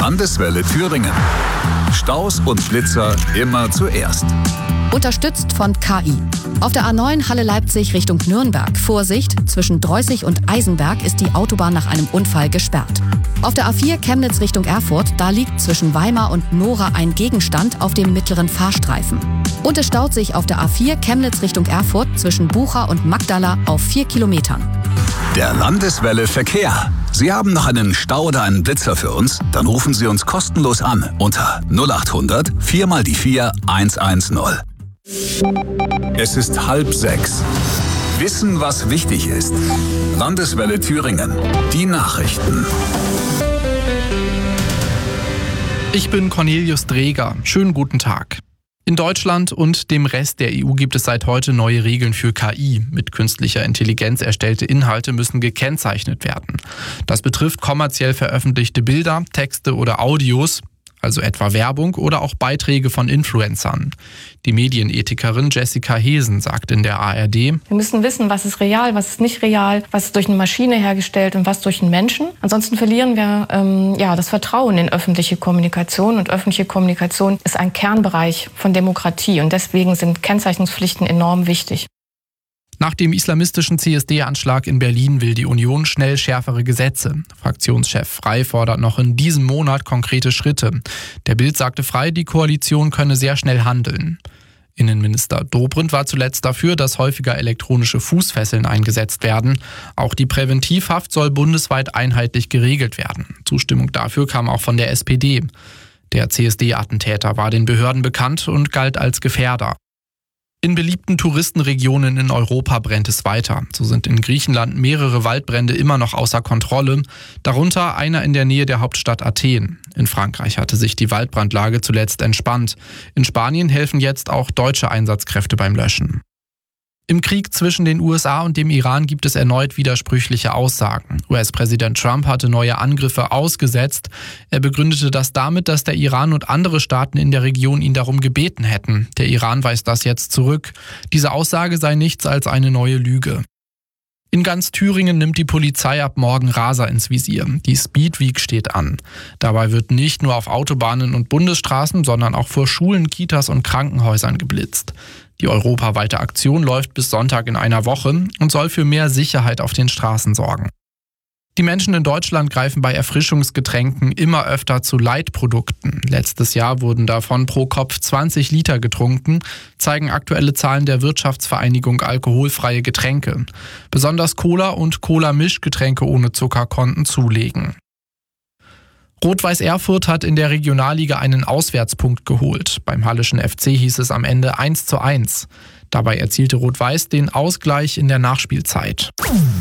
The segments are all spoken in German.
Landeswelle Thüringen. Staus und Blitzer immer zuerst. Unterstützt von KI. Auf der A9 Halle Leipzig Richtung Nürnberg. Vorsicht, zwischen Dreußig und Eisenberg ist die Autobahn nach einem Unfall gesperrt. Auf der A4 Chemnitz Richtung Erfurt, da liegt zwischen Weimar und Nora ein Gegenstand auf dem mittleren Fahrstreifen. Und es staut sich auf der A4 Chemnitz Richtung Erfurt zwischen Bucha und Magdala auf 4 Kilometern. Der Landeswelle Verkehr. Sie haben noch einen Stau oder einen Blitzer für uns? Dann rufen Sie uns kostenlos an unter 0800 4x4 110. Es ist 5:30. Wissen, was wichtig ist. Landeswelle Thüringen. Die Nachrichten. Ich bin Cornelius Dreger. Schönen guten Tag. In Deutschland und dem Rest der EU gibt es seit heute neue Regeln für KI. Mit künstlicher Intelligenz erstellte Inhalte müssen gekennzeichnet werden. Das betrifft kommerziell veröffentlichte Bilder, Texte oder Audios, also etwa Werbung oder auch Beiträge von Influencern. Die Medienethikerin Jessica Hesen sagt in der ARD: Wir müssen wissen, was ist real, was ist nicht real, was ist durch eine Maschine hergestellt und was durch einen Menschen. Ansonsten verlieren wir das Vertrauen in öffentliche Kommunikation. Und öffentliche Kommunikation ist ein Kernbereich von Demokratie. Und deswegen sind Kennzeichnungspflichten enorm wichtig. Nach dem islamistischen CSD-Anschlag in Berlin will die Union schnell schärfere Gesetze. Fraktionschef Frey fordert noch in diesem Monat konkrete Schritte. Der Bild sagte Frey, die Koalition könne sehr schnell handeln. Innenminister Dobrindt war zuletzt dafür, dass häufiger elektronische Fußfesseln eingesetzt werden. Auch die Präventivhaft soll bundesweit einheitlich geregelt werden. Zustimmung dafür kam auch von der SPD. Der CSD-Attentäter war den Behörden bekannt und galt als Gefährder. In beliebten Touristenregionen in Europa brennt es weiter. So sind in Griechenland mehrere Waldbrände immer noch außer Kontrolle, darunter einer in der Nähe der Hauptstadt Athen. In Frankreich hatte sich die Waldbrandlage zuletzt entspannt. In Spanien helfen jetzt auch deutsche Einsatzkräfte beim Löschen. Im Krieg zwischen den USA und dem Iran gibt es erneut widersprüchliche Aussagen. US-Präsident Trump hatte neue Angriffe ausgesetzt. Er begründete das damit, dass der Iran und andere Staaten in der Region ihn darum gebeten hätten. Der Iran weist das jetzt zurück. Diese Aussage sei nichts als eine neue Lüge. In ganz Thüringen nimmt die Polizei ab morgen Raser ins Visier. Die Speed Week steht an. Dabei wird nicht nur auf Autobahnen und Bundesstraßen, sondern auch vor Schulen, Kitas und Krankenhäusern geblitzt. Die europaweite Aktion läuft bis Sonntag in einer Woche und soll für mehr Sicherheit auf den Straßen sorgen. Die Menschen in Deutschland greifen bei Erfrischungsgetränken immer öfter zu Light-Produkten. Letztes Jahr wurden davon pro Kopf 20 Liter getrunken, zeigen aktuelle Zahlen der Wirtschaftsvereinigung Alkoholfreie Getränke. Besonders Cola und Cola-Mischgetränke ohne Zucker konnten zulegen. Rot-Weiß Erfurt hat in der Regionalliga einen Auswärtspunkt geholt. Beim Halleschen FC hieß es am Ende 1:1. Dabei erzielte Rot-Weiß den Ausgleich in der Nachspielzeit.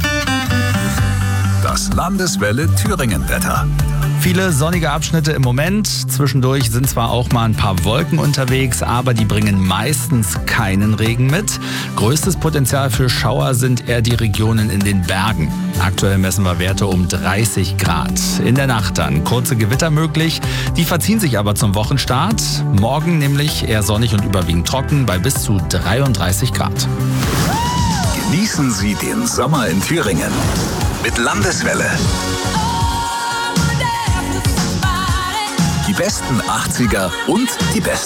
Das Landeswelle Thüringen-Wetter. Viele sonnige Abschnitte im Moment. Zwischendurch sind zwar auch mal ein paar Wolken unterwegs, aber die bringen meistens keinen Regen mit. Größtes Potenzial für Schauer sind eher die Regionen in den Bergen. Aktuell messen wir Werte um 30 Grad. In der Nacht dann kurze Gewitter möglich. Die verziehen sich aber zum Wochenstart. Morgen nämlich eher sonnig und überwiegend trocken bei bis zu 33 Grad. Genießen Sie den Sommer in Thüringen mit Landeswelle. Die besten 80er und die besten